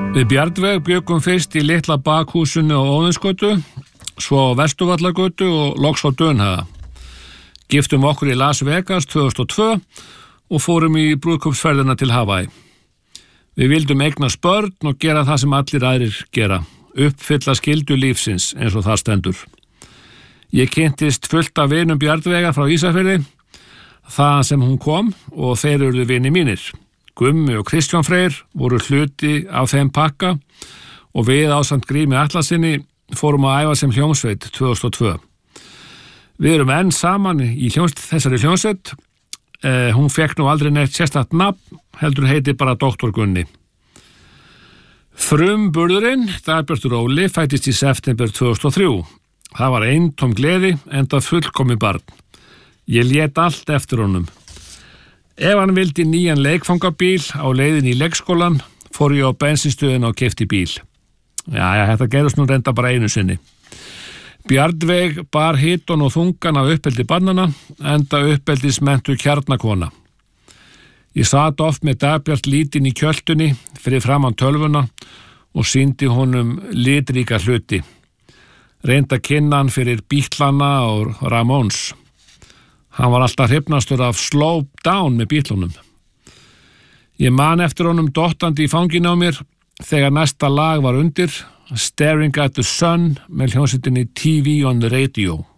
Við Bjarnveig bjöggum fyrst í litla bakhúsinu á Óðinsgötu, svo á Vesturvallagötu og loks á Dönhaga. Giftum okkur í Las Vegas 2002 og fórum í brúðkaupsferðina til Hawaii. Við vildum eignast börn og gera það sem allir aðrir gera, uppfylla skyldu lífsins eins og það stendur. Ég kynntist fullt af vinum Bjarnveigar frá Ísafirði, þaðan sem hún kom og þeir urðu vini mínir. Gummi og Kristján Freyr voru hluti af þeim pakka og við ásamt Grími Atlasinni fórum að æfa sem hljómsveit 2002. Við erum enn saman í þessari hljómsveit. Hún fekk nú aldrei neitt sérstakt nafn, heldur heiti bara Dr. Gunni. Frumburðurinn, Dagbjartur Óli, fæddist í september 2003. Það var eintóm gleði, enda fullkomið barn. Ég lét allt eftir honum. Ef hann vildi nýjan leikfangabíl á leiðin í leikskólan, fór ég á bensinstöðina og keypti bíl. Já, þetta gerðist nú reynda bara einu sinni. Bjarnveig bar hiton og þungan af uppeldi barnanna, enda uppeldismentu kjarnakona. Ég sat oft með Dagbjart lítinn í kjöltunni fyrir framan tölvuna og sýndi honum litríka hluti. Reynda kynna hann fyrir Bítlana og Ramones. Hann var alltaf hrifnastur af Slow Down með Bítlunum. Ég man eftir honum dottandi í fanginu á mér þegar næsta lag var undir, Staring at the Sun með hljómsveitinni TV on the Radio.